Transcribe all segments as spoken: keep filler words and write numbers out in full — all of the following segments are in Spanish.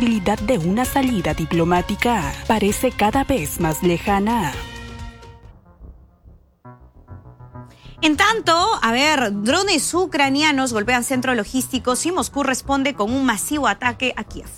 posibilidad de una salida diplomática parece cada vez más lejana. En tanto, a ver, drones ucranianos golpean centros logísticos y Moscú responde con un masivo ataque a Kiev.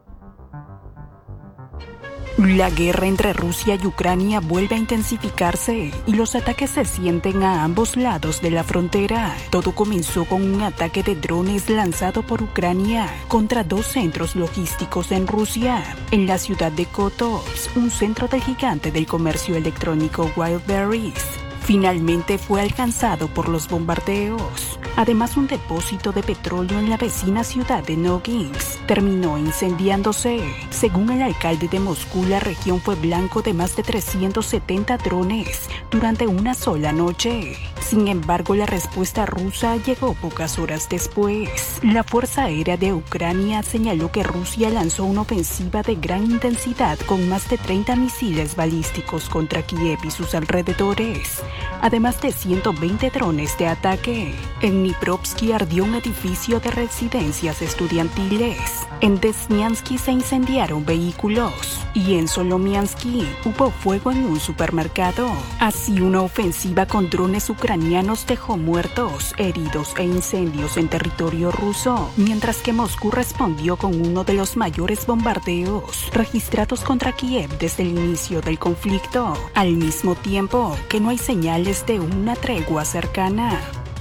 La guerra entre Rusia y Ucrania vuelve a intensificarse y los ataques se sienten a ambos lados de la frontera. Todo comenzó con un ataque de drones lanzado por Ucrania contra dos centros logísticos en Rusia. En la ciudad de Kotovsk, un centro del gigante del comercio electrónico Wildberries finalmente fue alcanzado por los bombardeos. Además, un depósito de petróleo en la vecina ciudad de Noginsk terminó incendiándose. Según el alcalde de Moscú, la región fue blanco de más de trescientos setenta drones durante una sola noche. Sin embargo, la respuesta rusa llegó pocas horas después. La Fuerza Aérea de Ucrania señaló que Rusia lanzó una ofensiva de gran intensidad con más de treinta misiles balísticos contra Kiev y sus alrededores, además de ciento veinte drones de ataque. En Dniprovsky ardió un edificio de residencias estudiantiles. En Desniansky se incendiaron vehículos y en Solomiansky hubo fuego en un supermercado. Así, una ofensiva con drones ucranianos dejó muertos, heridos e incendios en territorio ruso, mientras que Moscú respondió con uno de los mayores bombardeos registrados contra Kiev desde el inicio del conflicto, al mismo tiempo que no hay señales de una tregua cercana.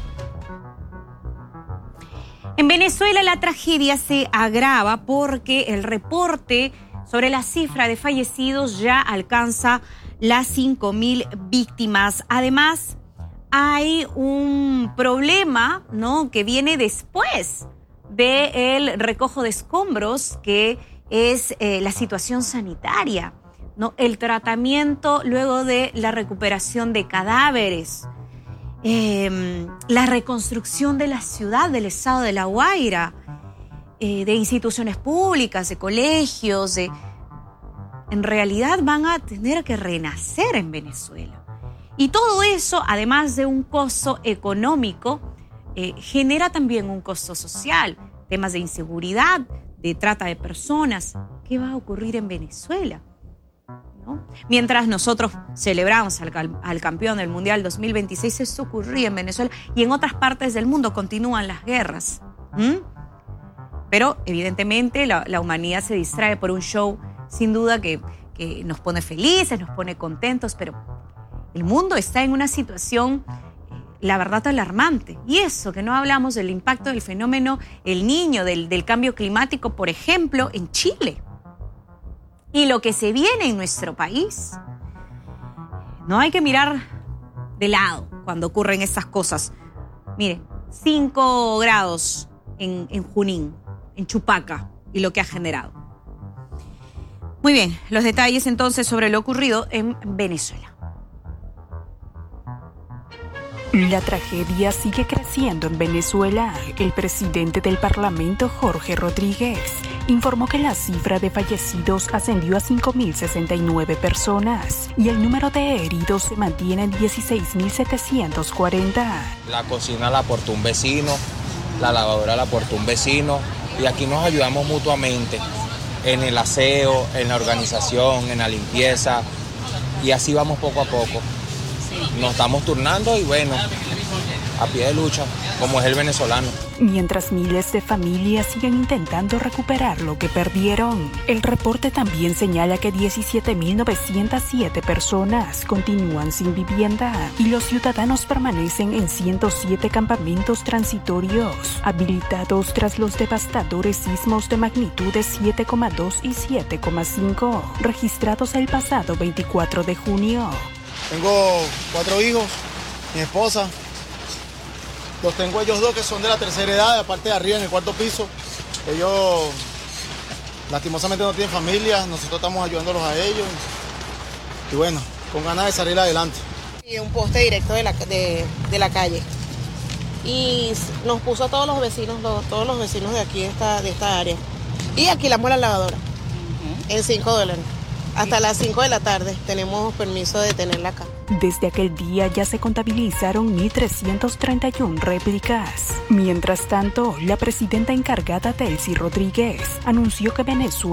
En Venezuela la tragedia se agrava porque el reporte sobre la cifra de fallecidos ya alcanza las cinco mil víctimas. Además, hay un problema, ¿no?, que viene después del recojo de escombros, que es eh, la situación sanitaria, ¿no? El tratamiento luego de la recuperación de cadáveres. Eh, la reconstrucción de la ciudad, del estado de La Guaira, eh, de instituciones públicas, de colegios, de... en realidad van a tener que renacer en Venezuela. Y todo eso, además de un costo económico, eh, genera también un costo social, temas de inseguridad, de trata de personas. ¿Qué va a ocurrir en Venezuela? ¿No? Mientras nosotros celebramos al, al campeón del Mundial dos mil veintiséis, eso ocurría en Venezuela y en otras partes del mundo continúan las guerras. ¿Mm? Pero evidentemente la, la humanidad se distrae por un show sin duda que, que nos pone felices, nos pone contentos, pero el mundo está en una situación, la verdad, alarmante. Y eso, que no hablamos del impacto del fenómeno El Niño, del, del cambio climático, por ejemplo, en Chile. Y lo que se viene en nuestro país. No hay que mirar de lado cuando ocurren estas cosas. Mire, cinco grados en, en Junín, en Chupaca, y lo que ha generado. Muy bien, los detalles entonces sobre lo ocurrido en Venezuela. La tragedia sigue creciendo en Venezuela. El presidente del Parlamento, Jorge Rodríguez, informó que la cifra de fallecidos ascendió a cinco mil sesenta y nueve personas y el número de heridos se mantiene en dieciséis mil setecientos cuarenta. La cocina la aportó un vecino, la lavadora la aportó un vecino y aquí nos ayudamos mutuamente en el aseo, en la organización, en la limpieza y así vamos poco a poco. Nos estamos turnando y bueno, a pie de lucha, como es el venezolano. Mientras miles de familias siguen intentando recuperar lo que perdieron, el reporte también señala que diecisiete mil novecientas siete personas continúan sin vivienda y los ciudadanos permanecen en ciento siete campamentos transitorios habilitados tras los devastadores sismos de magnitudes siete coma dos y siete coma cinco registrados el pasado veinticuatro de junio. Tengo cuatro hijos, mi esposa. Los tengo ellos dos que son de la tercera edad, aparte de arriba en el cuarto piso. Ellos lastimosamente no tienen familia, nosotros estamos ayudándolos a ellos. Y bueno, con ganas de salir adelante. Y un poste directo de la, de, de la calle. Y nos puso a todos los vecinos, los, todos los vecinos de aquí, de esta, de esta área. Y alquilamos la lavadora uh-huh. en cinco dólares. Hasta las cinco de la tarde tenemos permiso de tenerla acá. Desde aquel día ya se contabilizaron mil trescientas treinta y una réplicas. Mientras tanto, la presidenta encargada, Delcy Rodríguez, anunció que Venezuela